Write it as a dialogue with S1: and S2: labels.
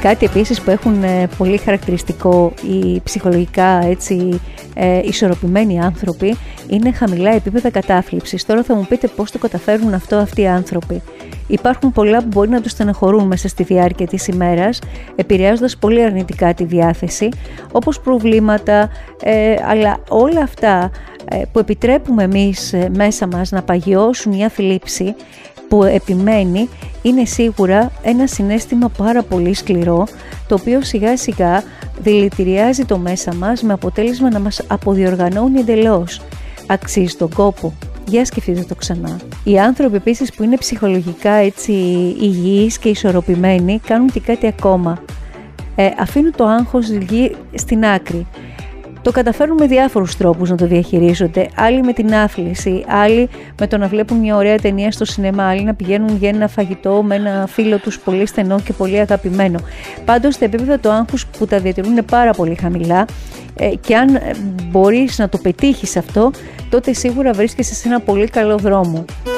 S1: Κάτι επίσης που έχουν πολύ χαρακτηριστικό οι ψυχολογικά ισορροπημένοι άνθρωποι είναι χαμηλά επίπεδα κατάθλιψης. Τώρα θα μου πείτε πώς το καταφέρουν αυτό αυτοί οι άνθρωποι. Υπάρχουν πολλά που μπορεί να τους στεναχωρούν μέσα στη διάρκεια της ημέρας, επηρεάζοντας πολύ αρνητικά τη διάθεση, όπως προβλήματα, αλλά όλα αυτά που επιτρέπουμε εμείς μέσα μας να παγιώσουν μια θλίψη που επιμένει, είναι σίγουρα ένα συναίσθημα πάρα πολύ σκληρό, το οποίο σιγά σιγά δηλητηριάζει το μέσα μας με αποτέλεσμα να μας αποδιοργανώνει εντελώς. Αξίζει τον κόπο? Για σκεφτείτε το ξανά. Οι άνθρωποι επίσης που είναι ψυχολογικά υγιείς και ισορροπημένοι κάνουν και κάτι ακόμα. Αφήνουν το άγχος στην άκρη. Το καταφέρουν με διάφορους τρόπους να το διαχειρίζονται. Άλλοι με την άθληση, άλλοι με το να βλέπουν μια ωραία ταινία στο σινεμά, άλλοι να πηγαίνουν για ένα φαγητό με ένα φίλο τους πολύ στενό και πολύ αγαπημένο. Πάντως τα επίπεδα του άγχους που τα διατηρούν είναι πάρα πολύ χαμηλά και αν μπορείς να το πετύχεις αυτό, τότε σίγουρα βρίσκεσαι σε ένα πολύ καλό δρόμο.